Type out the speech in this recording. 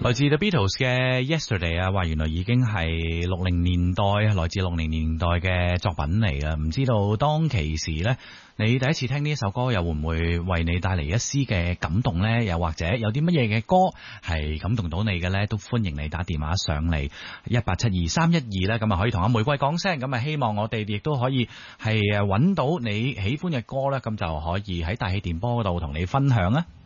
來自 The Beatles 嘅 Yesterday 啊，話原來已經係60年代，來自60年代嘅作品嚟啦。唔知道當其時呢，你第一次聽呢一首歌，又會唔會為你帶嚟一絲嘅感動呢？又或者有啲乜嘢嘅歌係感動到你嘅呢？都歡迎你打電話上嚟187231呢，咁啊可以同阿玫瑰講聲，咁啊希望我哋亦都可以係揾到你喜歡嘅歌呢，咁就可以喺大氣電波嗰度同你分享啊！